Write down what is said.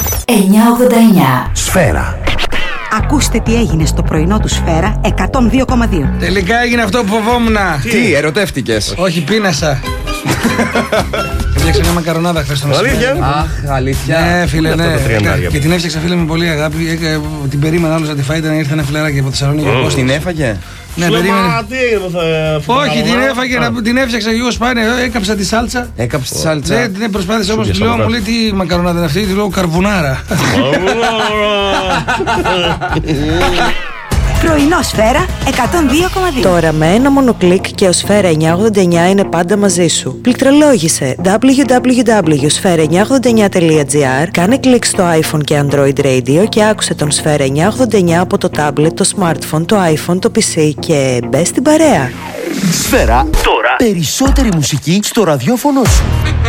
989. Σφαίρα. Ακούστε τι έγινε στο πρωινό του Σφαίρα 102,2. Τελικά έγινε αυτό που φοβόμουν. Τι, ερωτεύτηκες? Όχι, πείνασα. Έφτιαξα μια μακαρονάδα χθες στο μεσημέρι. Αλήθεια? Αχ, αλήθεια. Ναι, φίλε, ναι. τριαντάρια. Και την έφτιαξα, φίλε, με πολύ αγάπη. Την περίμενα άλλος να τη φάει, ήταν ήρθε ένα φιλαράκι από Θεσσαλονίκη. Πώς την έφαγε? Ναι, περίμενε. Τι έγινε, Όχι, την έφαγε, την έφτιαξα εγώ σπάνε, έκαψα τη σάλτσα. Έκαψε τη σάλτσα. Ναι, προσπάθησα όμως, του λέω, μου λέει τι μακαρονάδα είναι αυτή, του λέω καρβουνάρα. Πρωινό Σφαίρα 102,2. Τώρα με ένα μόνο κλικ και ο Σφαίρα 989 είναι πάντα μαζί σου. Πληκτρολόγησε www.sfera989.gr, κάνε κλικ στο iPhone και Android Radio και άκουσε τον Σφαίρα 989 από το tablet, το smartphone, το iPhone, το PC και μπες στην παρέα. Σφαίρα, τώρα περισσότερη μουσική στο ραδιόφωνο σου.